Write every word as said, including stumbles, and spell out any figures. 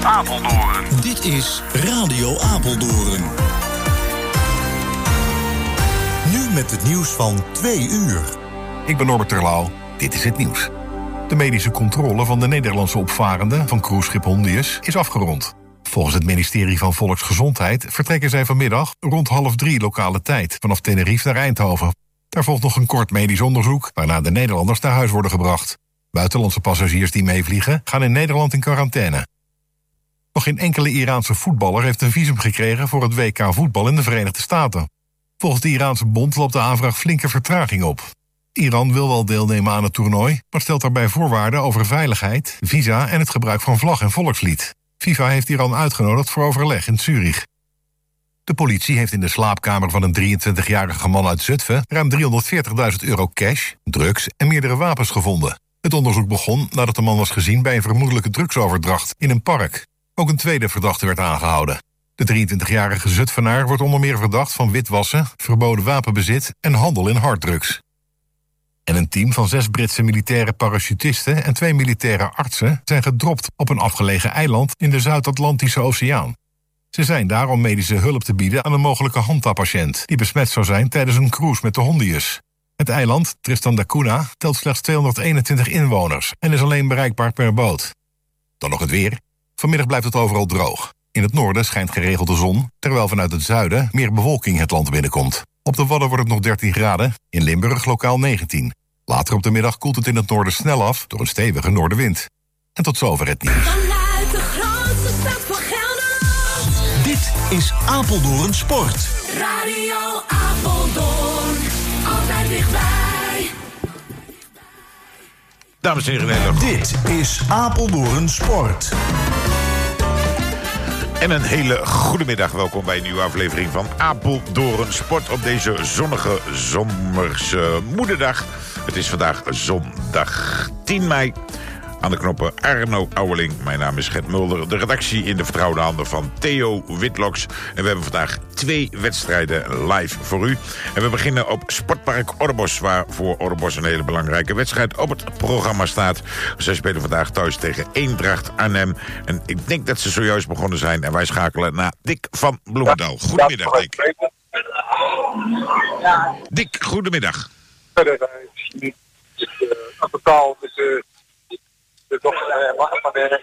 Apeldoorn. Dit is Radio Apeldoorn. Nu met het nieuws van twee uur. Ik ben Norbert Terlouw. Dit is het nieuws. De medische controle van de Nederlandse opvarenden van cruiseschip Hondius is afgerond. Volgens het ministerie van Volksgezondheid vertrekken zij vanmiddag rond half drie lokale tijd vanaf Tenerife naar Eindhoven. Daar volgt nog een kort medisch onderzoek, waarna de Nederlanders naar huis worden gebracht. Buitenlandse passagiers die meevliegen gaan in Nederland in quarantaine. Nog geen enkele Iraanse voetballer heeft een visum gekregen voor het W K voetbal in de Verenigde Staten. Volgens de Iraanse bond loopt de aanvraag flinke vertraging op. Iran wil wel deelnemen aan het toernooi, maar stelt daarbij voorwaarden over veiligheid, visa en het gebruik van vlag en volkslied. FIFA heeft Iran uitgenodigd voor overleg in Zurich. De politie heeft in de slaapkamer van een drieëntwintigjarige man uit Zutphen ruim driehonderdveertigduizend euro cash, drugs en meerdere wapens gevonden. Het onderzoek begon nadat de man was gezien bij een vermoedelijke drugsoverdracht in een park. Ook een tweede verdachte werd aangehouden. De drieëntwintigjarige Zutphenaar wordt onder meer verdacht van witwassen, verboden wapenbezit en handel in harddrugs. En een team van zes Britse militaire parachutisten en twee militaire artsen zijn gedropt op een afgelegen eiland in de Zuid-Atlantische Oceaan. Ze zijn daar om medische hulp te bieden aan een mogelijke Hanta-patiënt die besmet zou zijn tijdens een cruise met de Hondius. Het eiland, Tristan da Cunha, telt slechts tweehonderdeenentwintig inwoners en is alleen bereikbaar per boot. Dan nog het weer. Vanmiddag blijft het overal droog. In het noorden schijnt geregeld de zon, terwijl vanuit het zuiden meer bewolking het land binnenkomt. Op de Wadden wordt het nog dertien graden, in Limburg lokaal negentien. Later op de middag koelt het in het noorden snel af door een stevige noordenwind. En tot zover het nieuws. Vanuit de grootste stad van Gelderland. Dit is Apeldoorn Sport. Radio Apeldoorn, altijd dichtbij. Dames en heren, dit is Apeldoorn Sport. En een hele goede middag. Welkom bij een nieuwe aflevering van Apeldoorn Sport op deze zonnige zomerse moederdag. Het is vandaag zondag tien mei. Aan de knoppen Arno Ouweling. Mijn naam is Gert Mulder. De redactie in de vertrouwde handen van Theo Witloks. En we hebben vandaag twee wedstrijden live voor u. En we beginnen op Sportpark Orrebosch, waar voor Orrebosch een hele belangrijke wedstrijd op het programma staat. Zij spelen vandaag thuis tegen Eendracht Arnhem. En ik denk dat ze zojuist begonnen zijn. En wij schakelen naar Dick van Bloemendaal. Goedemiddag, Dick. Dick, goedemiddag. Verder is het totaal dus de dochter van de